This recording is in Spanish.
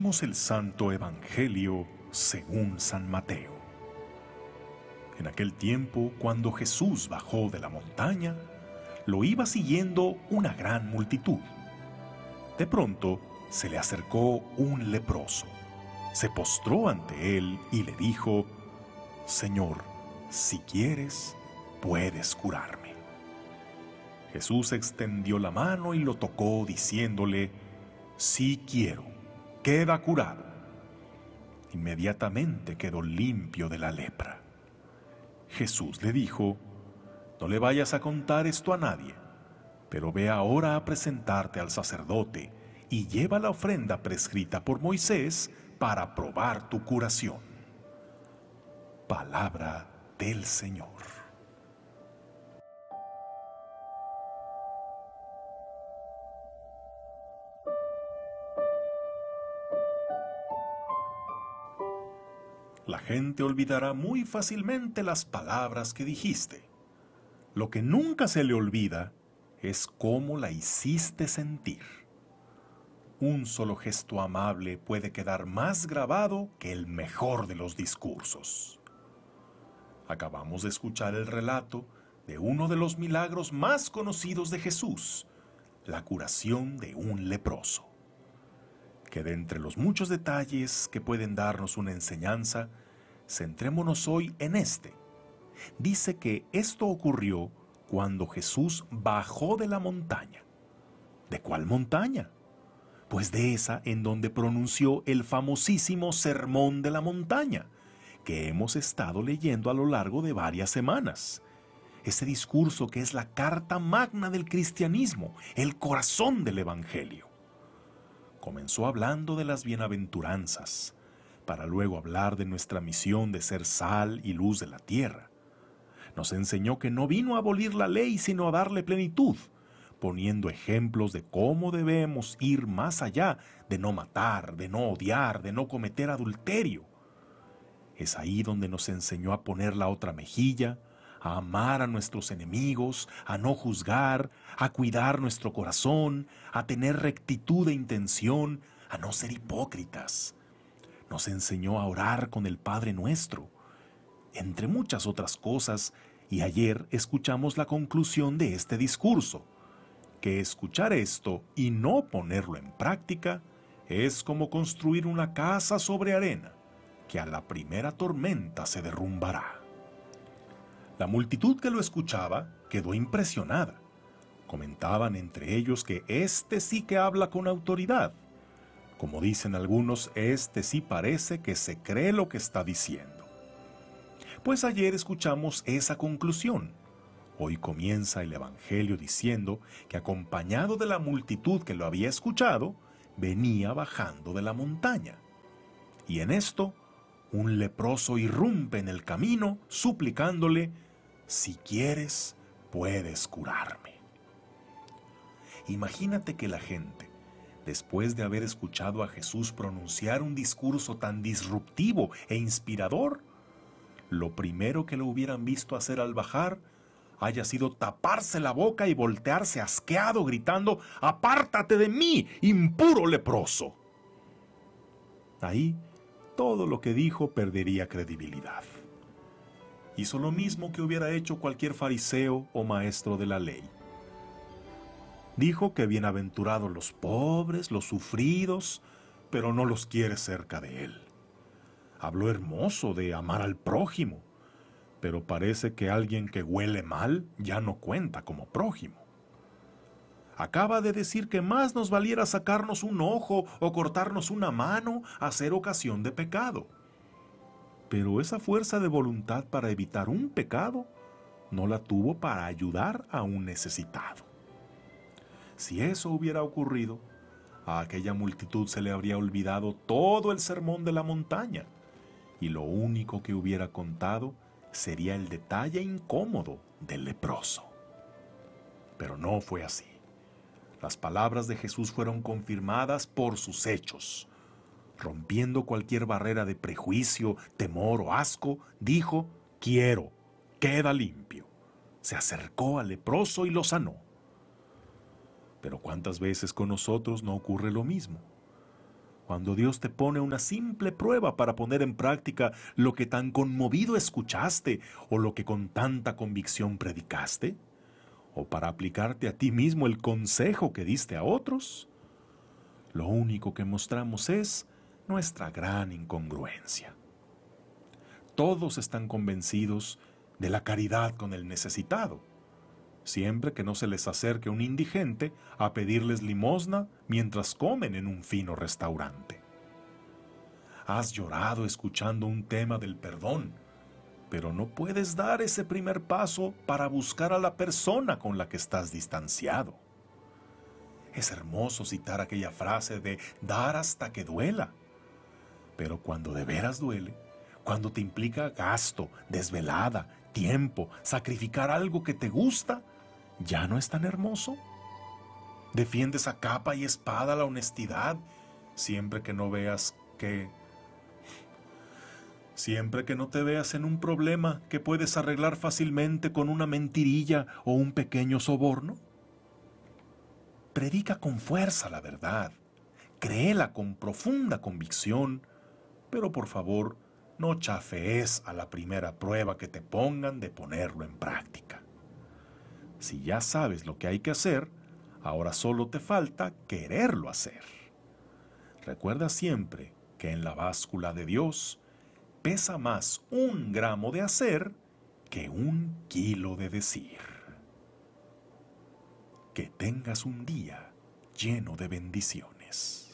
El Santo Evangelio según San Mateo. En aquel tiempo, cuando Jesús bajó de la montaña, lo iba siguiendo una gran multitud. De pronto, se le acercó un leproso. Se postró ante él y le dijo: «Señor, si quieres, puedes curarme». Jesús extendió la mano y lo tocó, diciéndole: «Sí quiero, queda curado». Inmediatamente quedó limpio de la lepra. Jesús le dijo: «No le vayas a contar esto a nadie, pero ve ahora a presentarte al sacerdote y lleva la ofrenda prescrita por Moisés para probar tu curación». Palabra del Señor. La gente olvidará muy fácilmente las palabras que dijiste. Lo que nunca se le olvida es cómo la hiciste sentir. Un solo gesto amable puede quedar más grabado que el mejor de los discursos. Acabamos de escuchar el relato de uno de los milagros más conocidos de Jesús, la curación de un leproso. Que de entre los muchos detalles que pueden darnos una enseñanza, centrémonos hoy en este. Dice que esto ocurrió cuando Jesús bajó de la montaña. ¿De cuál montaña? Pues de esa en donde pronunció el famosísimo Sermón de la Montaña, que hemos estado leyendo a lo largo de varias semanas. Ese discurso que es la carta magna del cristianismo, el corazón del Evangelio. Comenzó hablando de las bienaventuranzas, para luego hablar de nuestra misión de ser sal y luz de la tierra. Nos enseñó que no vino a abolir la ley, sino a darle plenitud, poniendo ejemplos de cómo debemos ir más allá de no matar, de no odiar, de no cometer adulterio. Es ahí donde nos enseñó a poner la otra mejilla, a amar a nuestros enemigos, a no juzgar, a cuidar nuestro corazón, a tener rectitud de intención, a no ser hipócritas. Nos enseñó a orar con el Padre Nuestro, entre muchas otras cosas, y ayer escuchamos la conclusión de este discurso, que escuchar esto y no ponerlo en práctica es como construir una casa sobre arena, que a la primera tormenta se derrumbará. La multitud que lo escuchaba quedó impresionada. Comentaban entre ellos que este sí que habla con autoridad. Como dicen algunos, este sí parece que se cree lo que está diciendo. Pues ayer escuchamos esa conclusión. Hoy comienza el Evangelio diciendo que acompañado de la multitud que lo había escuchado, venía bajando de la montaña. Y en esto, un leproso irrumpe en el camino, suplicándole: «Si quieres, puedes curarme». Imagínate que la gente, después de haber escuchado a Jesús pronunciar un discurso tan disruptivo e inspirador, lo primero que lo hubieran visto hacer al bajar haya sido taparse la boca y voltearse asqueado gritando: «¡Apártate de mí, impuro leproso!». Ahí, todo lo que dijo perdería credibilidad. Hizo lo mismo que hubiera hecho cualquier fariseo o maestro de la ley. Dijo que bienaventurados los pobres, los sufridos, pero no los quiere cerca de él. Habló hermoso de amar al prójimo, pero parece que alguien que huele mal ya no cuenta como prójimo. Acaba de decir que más nos valiera sacarnos un ojo o cortarnos una mano a ser ocasión de pecado. Pero esa fuerza de voluntad para evitar un pecado no la tuvo para ayudar a un necesitado. Si eso hubiera ocurrido, a aquella multitud se le habría olvidado todo el sermón de la montaña, y lo único que hubiera contado sería el detalle incómodo del leproso. Pero no fue así. Las palabras de Jesús fueron confirmadas por sus hechos. Rompiendo cualquier barrera de prejuicio, temor o asco, dijo: «Quiero, queda limpio». Se acercó al leproso y lo sanó. Pero ¿cuántas veces con nosotros no ocurre lo mismo? Cuando Dios te pone una simple prueba para poner en práctica lo que tan conmovido escuchaste o lo que con tanta convicción predicaste, o para aplicarte a ti mismo el consejo que diste a otros, lo único que mostramos es nuestra gran incongruencia. Todos están convencidos de la caridad con el necesitado, siempre que no se les acerque un indigente a pedirles limosna mientras comen en un fino restaurante. Has llorado escuchando un tema del perdón, pero no puedes dar ese primer paso para buscar a la persona con la que estás distanciado. Es hermoso citar aquella frase de dar hasta que duela, pero cuando de veras duele, cuando te implica gasto, desvelada, tiempo, sacrificar algo que te gusta, ¿ya no es tan hermoso? Defiendes a capa y espada la honestidad, siempre que no te veas en un problema que puedes arreglar fácilmente con una mentirilla o un pequeño soborno. Predica con fuerza la verdad, créela con profunda convicción, pero por favor, no chafees a la primera prueba que te pongan de ponerlo en práctica. Si ya sabes lo que hay que hacer, ahora solo te falta quererlo hacer. Recuerda siempre que en la báscula de Dios pesa más 1 gramo de hacer que 1 kilo de decir. Que tengas un día lleno de bendiciones.